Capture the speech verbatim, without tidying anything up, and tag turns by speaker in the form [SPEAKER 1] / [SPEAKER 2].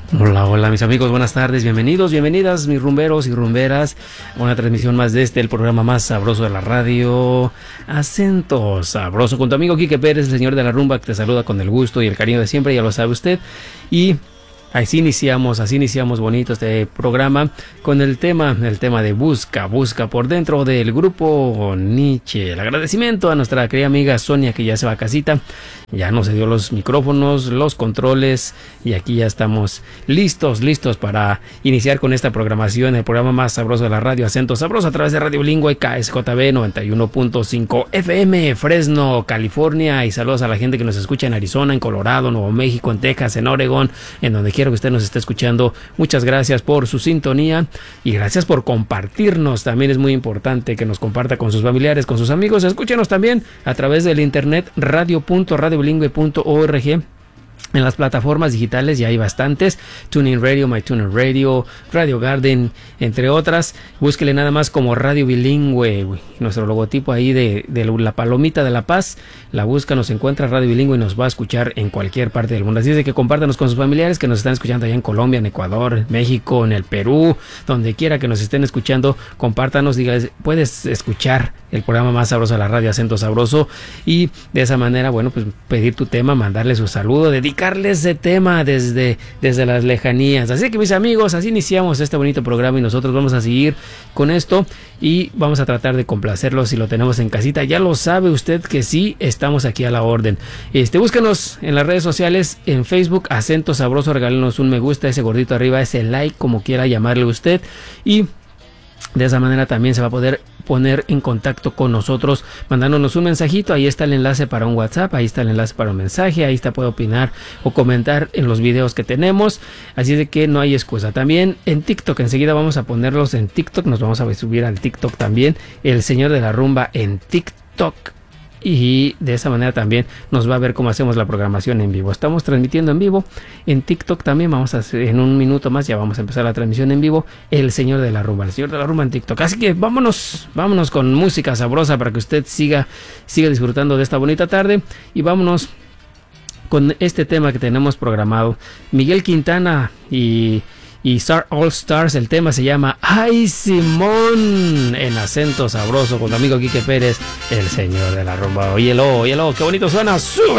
[SPEAKER 1] Hola, hola mis amigos, buenas tardes, bienvenidos, bienvenidas mis rumberos y rumberas a una transmisión más de este, el programa más sabroso de la radio, Acento Sabroso, con tu amigo Quique Pérez, el señor de la rumba, que te saluda con el gusto y el cariño de siempre, ya lo sabe usted. Y así iniciamos, así iniciamos bonito este programa con el tema, el tema de Busca, Busca por dentro del grupo Nietzsche. El agradecimiento a nuestra querida amiga Sonia, que ya se va a casita, ya nos dio los micrófonos, los controles y aquí ya estamos listos, listos para iniciar con esta programación, el programa más sabroso de la radio, Acento Sabroso, a través de Radio Bilingüe K S J B noventa y uno punto cinco F M, Fresno, California, y saludos a la gente que nos escucha en Arizona, en Colorado, Nuevo México, en Texas, en Oregón, en donde quiera que usted nos esté escuchando. Muchas gracias por su sintonía y gracias por compartirnos. También es muy importante que nos comparta con sus familiares, con sus amigos. Escúchenos también a través del internet radio punto radio bilingüe punto org. En las plataformas digitales ya hay bastantes: TuneIn Radio, MyTuner Radio, Radio Garden, entre otras. Búsquele nada más como Radio Bilingüe, nuestro logotipo ahí de, de la palomita de La Paz. La busca, nos encuentra Radio Bilingüe y nos va a escuchar en cualquier parte del mundo. Así es de que compártanos con sus familiares que nos están escuchando allá en Colombia, en Ecuador, en México, en el Perú, donde quiera que nos estén escuchando. Compártanos, dígales, puedes escuchar el programa más sabroso de la radio, Acento Sabroso, y de esa manera, bueno, pues pedir tu tema, mandarle su saludo, dedicarle ese tema desde, desde las lejanías. Así que mis amigos, así iniciamos este bonito programa y nosotros vamos a seguir con esto y vamos a tratar de complacerlos si lo tenemos en casita. Ya lo sabe usted que sí, estamos aquí a la orden. Este, búsquenos en las redes sociales, en Facebook, Acento Sabroso, regálenos un me gusta, ese gordito arriba, ese like, como quiera llamarle usted, y de esa manera también se va a poder poner en contacto con nosotros, mandándonos un mensajito. Ahí está el enlace para un WhatsApp, ahí está el enlace para un mensaje, ahí está, puede opinar o comentar en los videos que tenemos, así de que no hay excusa. También en TikTok, enseguida vamos a ponerlos en TikTok, nos vamos a subir al TikTok también, el señor de la rumba en TikTok. Y de esa manera también nos va a ver cómo hacemos la programación en vivo. Estamos transmitiendo en vivo en TikTok también. Vamos a hacer, en un minuto más ya vamos a empezar la transmisión en vivo. El señor de la rumba, el señor de la rumba en TikTok. Así que vámonos, vámonos con música sabrosa para que usted siga, siga disfrutando de esta bonita tarde. Y vámonos con este tema que tenemos programado. Miguel Quintana y... y Star All Stars, el tema se llama Ay Simón, en Acento Sabroso, con tu amigo Quique Pérez, el señor de la rumba. Óyelo, óyelo, qué bonito suena, sube.